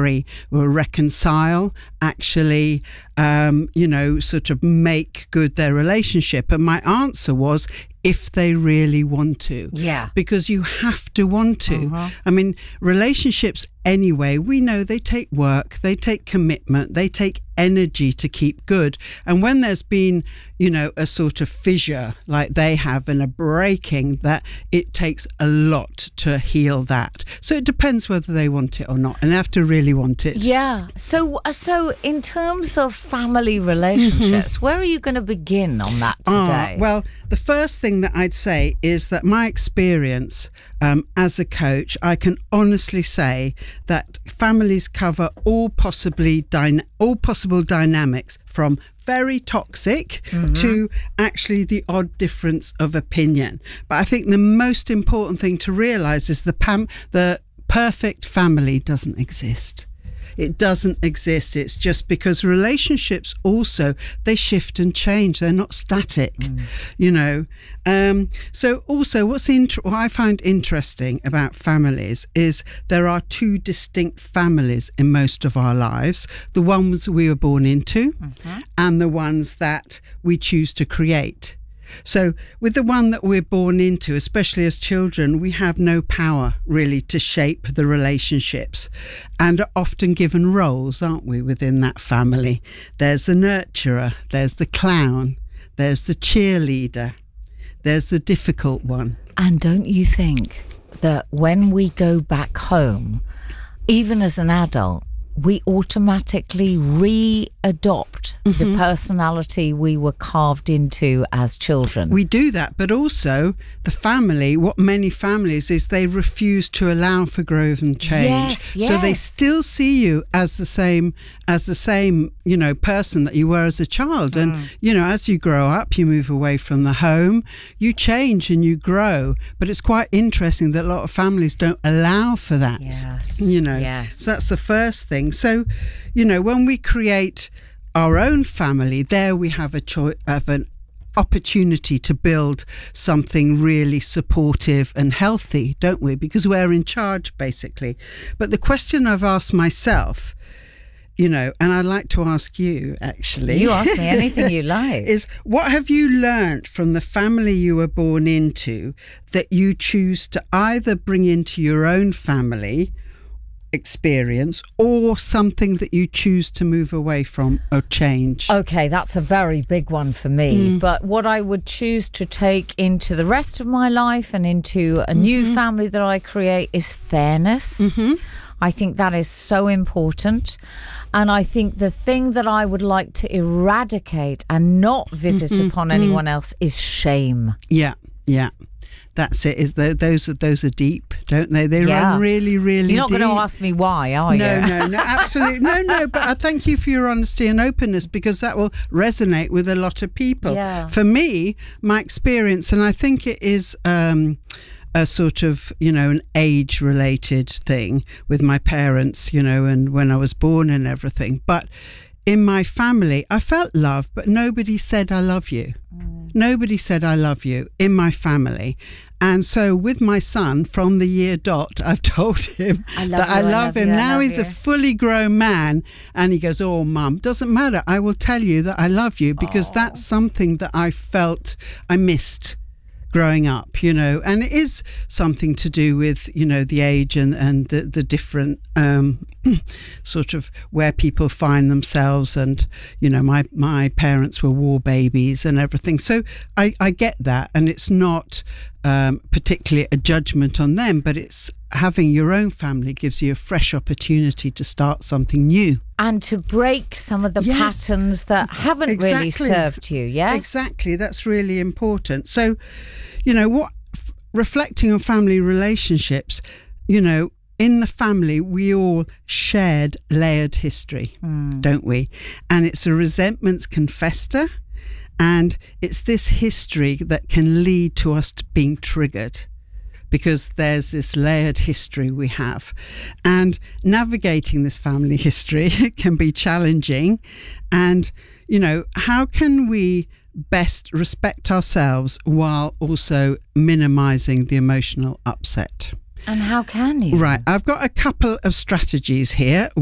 marry or reconcile, actually, sort of make good their relationship? And my answer was, if they really want to. Yeah. Because you have to want to. I mean, relationships anyway, we know they take work, they take commitment, they take energy to keep good. And when there's been, a sort of fissure like they have and a breaking, that it takes a lot to heal that. So it depends whether they want it or not, and they have to really want it. Yeah. So in terms of family relationships, where are you going to begin on that today? Well, the first thing that I'd say is that my experience as a coach, I can honestly say that families cover all possible dynamics, from very toxic to actually the odd difference of opinion. But I think the most important thing to realise is the perfect family doesn't exist. It doesn't exist. It's just because relationships also, they shift and change. They're not static, So also what I find interesting about families is there are two distinct families in most of our lives. The ones we were born into and the ones that we choose to create. So with the one that we're born into, especially as children, we have no power really to shape the relationships, and are often given roles, aren't we, within that family? There's the nurturer, there's the clown, there's the cheerleader, there's the difficult one. And don't you think that when we go back home, even as an adult, we automatically re-adopt the personality we were carved into as children? We do that, but also the family, what many families is, they refuse to allow for growth and change. Yes. So they still see you as the same, person that you were as a child. And, as you grow up, you move away from the home, you change and you grow. But it's quite interesting that a lot of families don't allow for that. Yes. Yes. So that's the first thing. So, when we create our own family, there we have an opportunity to build something really supportive and healthy, don't we? Because we're in charge, basically. But the question I've asked myself, and I'd like to ask you, actually. You ask me anything you like. Is, what have you learned from the family you were born into that you choose to either bring into your own family experience, or something that you choose to move away from or change? Okay, that's a very big one for me. But what I would choose to take into the rest of my life and into a new family that I create is fairness. I think that is so important. And I think the thing that I would like to eradicate and not visit upon anyone else is shame. Yeah. That's it. Those are deep, don't they? They run really, really deep. You're not going to ask me why, are you? No, absolutely. No. But I thank you for your honesty and openness, because that will resonate with a lot of people. Yeah. For me, my experience, and I think it is a sort of, an age-related thing with my parents, and when I was born and everything. But in my family, I felt love, but nobody said I love you. Nobody said I love you in my family. And so with my son, from the year dot, I've told him that I love him. Now he's a fully grown man, and he goes, "Oh, Mum, doesn't matter. I will tell you that I love you," because that's something that I felt I missed growing up, and it is something to do with, the age and the different sort of where people find themselves. And, my parents were war babies and everything. So I get that. And it's not particularly a judgment on them, but it's having your own family gives you a fresh opportunity to start something new. And to break some of the patterns that haven't really served you, yes? Exactly, that's really important. So, reflecting on family relationships, in the family, we all shared layered history, don't we? And it's the resentments can fester, and it's this history that can lead to us being triggered, because there's this layered history we have. And navigating this family history can be challenging. And, how can we best respect ourselves while also minimizing the emotional upset? And how can you? Right, I've got a couple of strategies here.